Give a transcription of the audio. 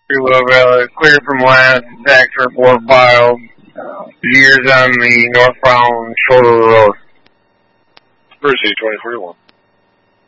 Will Valley, clear from last tax report filed. Years on the northbound shoulder of the road. Bruce 2041.